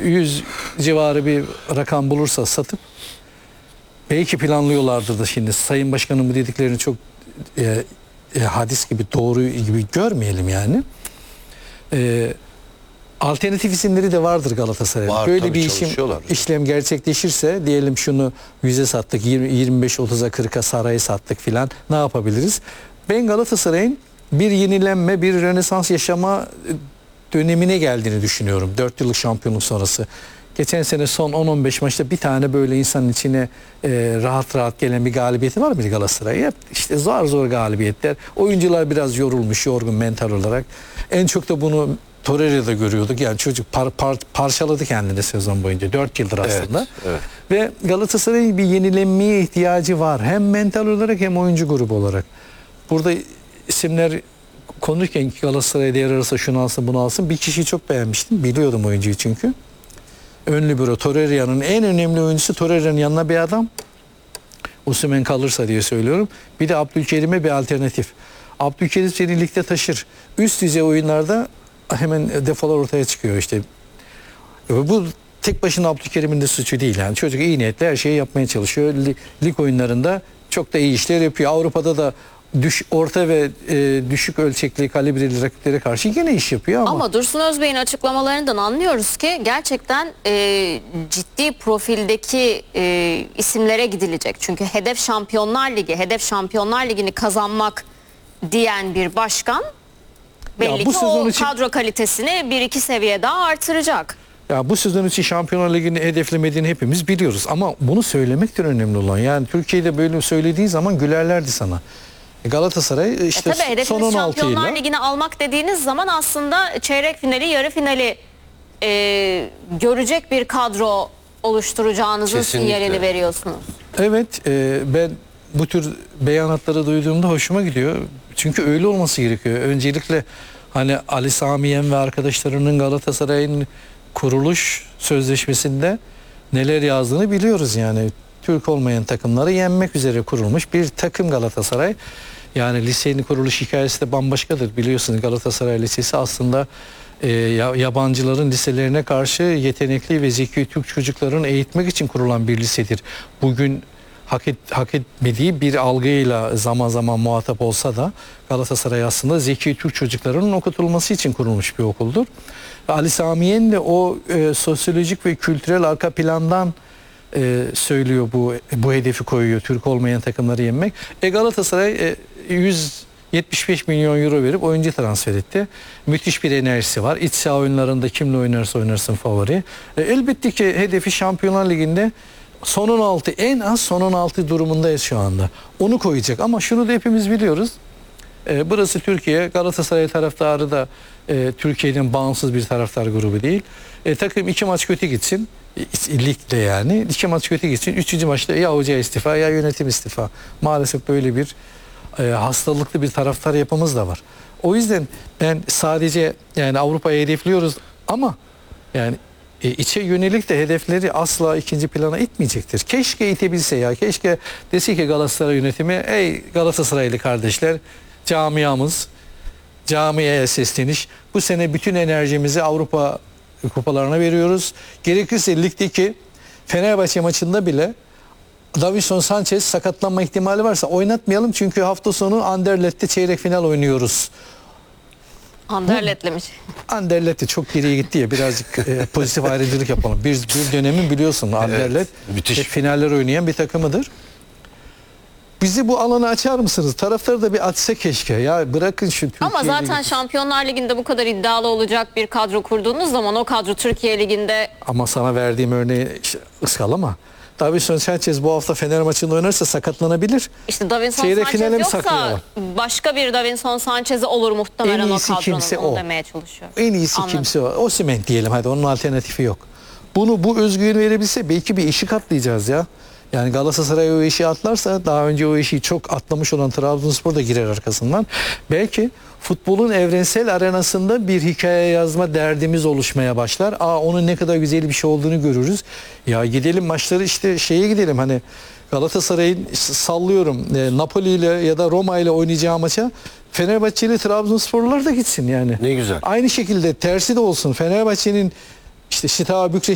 100 civarı bir rakam bulursa satıp belki planlıyorlardır da şimdi. Sayın Başkanım bu dediklerini çok hadis gibi, doğru gibi görmeyelim yani. Alternatif isimleri de vardır Galatasaray'ın. Böyle bir işlem gerçekleşirse diyelim şunu 100'e sattık, 25-30'a 40'a Saray'ı sattık filan, ne yapabiliriz? Ben Galatasaray'ın bir yenilenme, bir rönesans yaşama dönemine geldiğini düşünüyorum. 4 yıllık şampiyonluk sonrası. Geçen sene son 10-15 maçta bir tane böyle insanın içine rahat rahat gelen bir galibiyeti var mıydı Galatasaray'a? İşte zor galibiyetler. Oyuncular biraz yorulmuş, yorgun mental olarak. En çok da bunu Torreira'da görüyorduk. Yani çocuk parçaladı kendini sezon boyunca. 4 yıldır aslında. Evet. Ve Galatasaray'ın bir yenilenmeye ihtiyacı var. Hem mental olarak hem oyuncu grubu olarak. Burada isimler konuşurken Galatasaray değer arası şunu alsın bunu alsın. Bir kişiyi çok beğenmiştim. Biliyordum oyuncuyu çünkü. Ön libero Torreira'nın en önemli oyuncusu, Torreira'nın yanına bir adam. Osimhen kalırsa diye söylüyorum. Bir de Abdülkerim'e bir alternatif. Abdülkerim seni ligde taşır. Üst düzey oyunlarda hemen defolar ortaya çıkıyor işte. Bu tek başına Abdülkerim'in de suçu değil yani. Çocuk iyi niyetle her şeyi yapmaya çalışıyor. Lig oyunlarında çok da iyi işler yapıyor. Avrupa'da da orta ve düşük ölçekli kalibreli rakiplere karşı gene iş yapıyor ama Dursun Özbey'in açıklamalarından anlıyoruz ki gerçekten ciddi profildeki isimlere gidilecek. Çünkü hedef Şampiyonlar Ligi, hedef Şampiyonlar Ligi'ni kazanmak diyen bir başkan belli ki o kadro kalitesini 1-2 seviye daha artıracak. Ya bu sezon için Şampiyonlar Ligi'ni hedeflemediğini hepimiz biliyoruz ama bunu söylemektir önemli olan. Yani Türkiye'de böyle söylediğin zaman gülerlerdi sana. Galatasaray işte son 16 Şampiyonlar Ligi'ni almak dediğiniz zaman aslında çeyrek finali, yarı finali görecek bir kadro oluşturacağınızın sinyalini veriyorsunuz. Evet, ben bu tür beyanatları duyduğumda hoşuma gidiyor. Çünkü öyle olması gerekiyor. Öncelikle hani Ali Sami Yen ve arkadaşlarının Galatasaray'ın kuruluş sözleşmesinde neler yazdığını biliyoruz yani. Türk olmayan takımları yenmek üzere kurulmuş bir takım Galatasaray. Yani lisenin kuruluş hikayesi de bambaşkadır. Biliyorsunuz Galatasaray Lisesi aslında yabancıların liselerine karşı yetenekli ve zeki Türk çocukların eğitmek için kurulan bir lisedir. Bugün hak etmediği bir algıyla zaman zaman muhatap olsa da Galatasaray aslında zeki Türk çocuklarının okutulması için kurulmuş bir okuldur. Ali Sami Yen de o sosyolojik ve kültürel arka plandan söylüyor, bu hedefi koyuyor, Türk olmayan takımları yenmek. Galatasaray 175 milyon euro verip oyuncu transfer etti. Müthiş bir enerjisi var. İç saha oyunlarında kimle oynarsa oynarsın favori. Elbette ki hedefi Şampiyonlar Ligi'nde son 16, en az son 16 durumundayız şu anda. Onu koyacak ama şunu da hepimiz biliyoruz. Burası Türkiye. Galatasaray taraftarı da Türkiye'nin bağımsız bir taraftar grubu değil. Takım 2 maç kötü gitsin. Ligde yani. 2 maç kötü gitsin. 3. maçta ya hoca istifa ya yönetim istifa. Maalesef böyle bir hastalıklı bir taraftar yapımız da var. O yüzden ben sadece yani Avrupa'yı hedefliyoruz ama yani içe yönelik de hedefleri asla ikinci plana itmeyecektir. Keşke itebilse ya. Keşke dese ki Galatasaray yönetimi, ey Galatasaraylı kardeşler, camiye sesleniş. Bu sene bütün enerjimizi Avrupa kupalarına veriyoruz. Gerekirse ligdeki Fenerbahçe maçında bile Davinson Sanchez sakatlanma ihtimali varsa oynatmayalım. Çünkü hafta sonu Anderlet'te çeyrek final oynuyoruz. Anderlet'le mi? Anderlet'te çok geriye gitti ya, birazcık pozitif ayrıcalık yapalım. Bir dönemin biliyorsun Anderlet finaller oynayan bir takımıdır. Bizi bu alanı açar mısınız? Taraftarı da bir açsa keşke. Ya bırakın şu Türkiye ama zaten Şampiyonlar Ligi'nde bu kadar iddialı olacak bir kadro kurduğunuz zaman o kadro Türkiye Ligi'nde... Ama sana verdiğim örneği ıskalama. Davinson Sanchez bu hafta Fener maçında oynarsa sakatlanabilir. İşte Davinson Sanchez yoksa başka bir Davinson Sanchez'i olur muhtemelen o kadronun. Onu demeye çalışıyorum. En iyisi kimse o. Osimhen diyelim hadi, onun alternatifi yok. Bu özgüveni verebilse belki bir işi katlayacağız ya. Yani Galatasaray o işi atlarsa, daha önce o işi çok atlamış olan Trabzonspor da girer arkasından. Belki futbolun evrensel arenasında bir hikaye yazma derdimiz oluşmaya başlar. Onun ne kadar güzel bir şey olduğunu görürüz. Ya gidelim maçları işte şeye gidelim, hani Galatasaray'ın sallıyorum Napoli ile ya da Roma ile oynayacağı maça Fenerbahçeli Trabzonsporlular da gitsin yani. Ne güzel. Aynı şekilde tersi de olsun. Fenerbahçe'nin işte Steaua Bükreş